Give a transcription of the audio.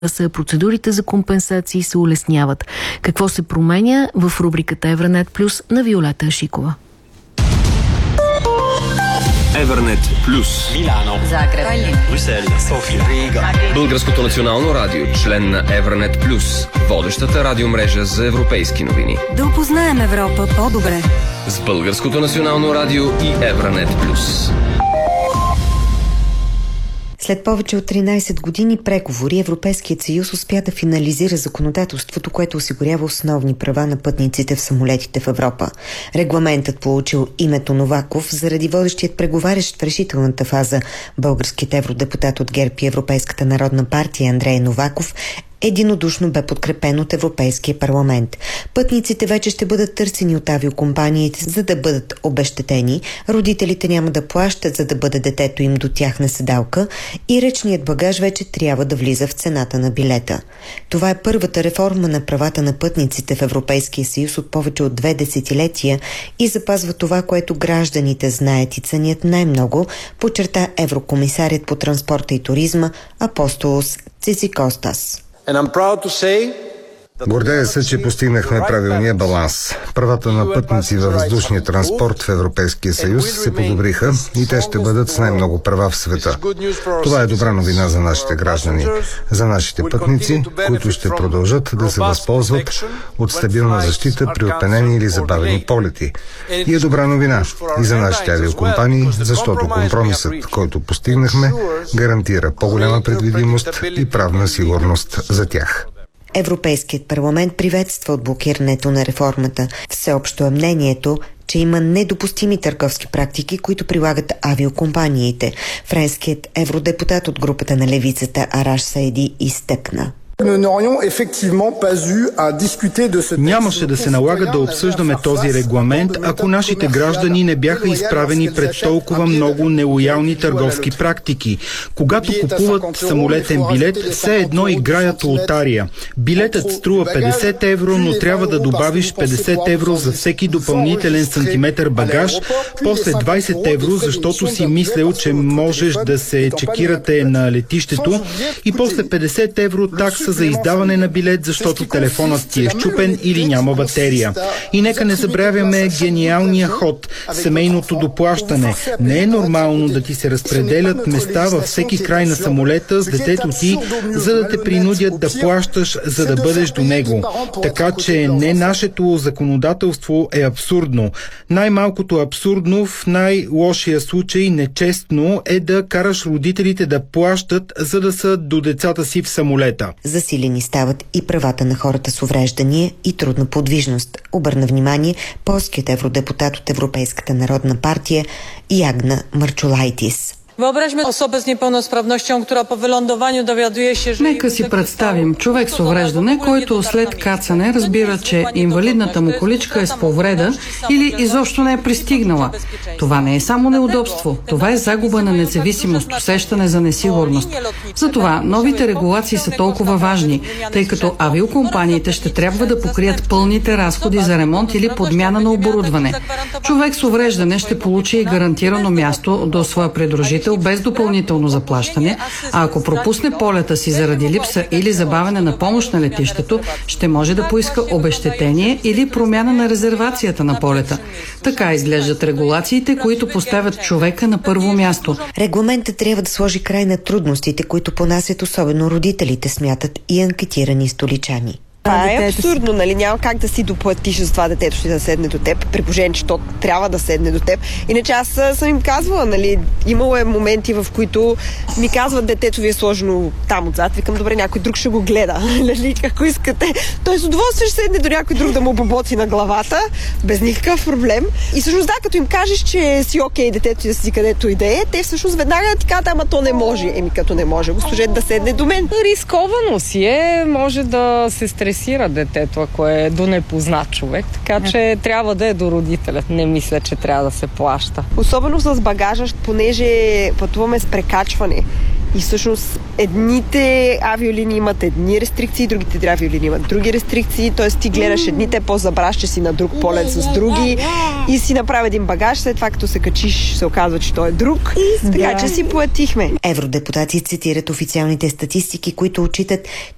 процедурите за компенсации се улесняват. Какво се променя в рубриката Евранет Плюс на Виолета Ашикова. Евранет Плюс. Милано, Загреб, Брюсел, София, Рига. Българското национално радио, член на Евранет Плюс, водещата радиомрежа за европейски новини. да опознаем Европа по-добре. С Българското национално радио и Евранет Плюс. След повече от 13 години преговори, Европейският съюз успя да финализира законодателството, което осигурява основни права на пътниците в самолетите в Европа. Регламентът получил името Новаков заради водещият преговарящ в решителната фаза българският евродепутат от ГЕРБ и Европейската народна партия Андрей Новаков единодушно бе подкрепен от Европейския парламент. Пътниците вече ще бъдат търсени от авиокомпаниите, за да бъдат обезщетени, родителите няма да плащат, за да бъде детето им до тяхна седалка и речният багаж вече трябва да влиза в цената на билета. Това е първата реформа на правата на пътниците в Европейския съюз от повече от 2 десетилетия и запазва това, което гражданите знаят и ценят най-много, подчерта еврокомисарят по транспорта и туризма Апостолос Цицикостас. Гордея се, че постигнахме правилния баланс. Правата на пътници във въздушния транспорт в Европейския съюз се подобриха и те ще бъдат с най-много права в света. Това е добра новина за нашите граждани, за нашите пътници, които ще продължат да се възползват от стабилна защита при отменени или забавени полети. И е добра новина и за нашите авиокомпании, защото компромисът, който постигнахме, гарантира по-голяма предвидимост и правна сигурност за тях. Европейският парламент приветства отблокирането на реформата. Всеобщо е мнението, че има недопустими търговски практики, които прилагат авиокомпаниите. Френският евродепутат от групата на левицата Араш Саиди изтъкна. Нямаше да се налага да обсъждаме този регламент, ако нашите граждани не бяха изправени пред толкова много нелоялни търговски практики. Когато купуват самолетен билет, все едно играят лотария. Билетът струва 50 евро, но трябва да добавиш 50 евро за всеки допълнителен сантиметър багаж, после 20 евро, защото си мислил, че можеш да се чекирате на летището, и после 50 евро такса за издаване на билет, защото телефонът ти е счупен или няма батерия. И нека не забравяме гениалния ход – семейното доплащане. Не е нормално да ти се разпределят места във всеки край на самолета с детето ти, за да те принудят да плащаш, за да бъдеш до него. Така че не нашето законодателство е абсурдно. Най-малкото абсурдно, в най-лошия случай нечестно, е да караш родителите да плащат, за да са до децата си в самолета. Засилени стават и правата на хората с увреждания и трудна подвижност. Обърна внимание полският евродепутат от Европейската народна партия Ягна Марчулайтис. Wyobraźmy osobę z niepełnosprawnością, która po wylądowaniu dowiaduje się, że... Нека си представим човек с увреждане, който след кацане разбира, че инвалидната му количка е с повреда или изобщо не е пристигнала. Това не е само неудобство, това е загуба на независимост, усещане за несигурност. Затова новите регулации са толкова важни, тъй като авиокомпаниите ще трябва да покрият пълните разходи за ремонт или подмяна на оборудване. Човек с увреждане ще получи и гарантирано място до своя придружител без допълнително заплащане, а ако пропусне полета си заради липса или забавяне на помощ на летището, ще може да поиска обезщетение или промяна на резервацията на полета. Така изглеждат регулациите, които поставят човека на първо място. Регламентът трябва да сложи край на трудностите, които понасят особено родителите, смятат и анкетирани столичани. Това е абсурдно, нали? Няма как да си доплатиш за това детето ще да седне до теб, при положение, че то трябва да седне до теб. Иначе аз съм им казвала, нали, имало е моменти, в които ми казват, детето ви е сложено там отзад, викам, добре, някой друг ще го гледа, нали, ако искате. Той с удоволствие ще седне до някой друг да му боботи на главата, без никакъв проблем. И всъщност да, като им кажеш, че си окей, детето да си където и да е, те всъщност веднага ти казват, ама то не може. Като не може, го служете да седне до мен. Рисковано си е, може да се стресира детето, ако е до непознат човек, така че трябва да е до родителя. Не мисля, че трябва да се плаща. Особено с багажа, понеже пътуваме с прекачване. И всъщност едните авиолинии имат едни рестрикции, другите авиолинии имат други рестрикции, т.е. ти гледаш едните, по-забраш, че си на друг полет с други и си направи един багаж, след това като се качиш се оказва, че той е друг. Така че си платихме. Евродепутати цитират официалните статистики, които отчитат,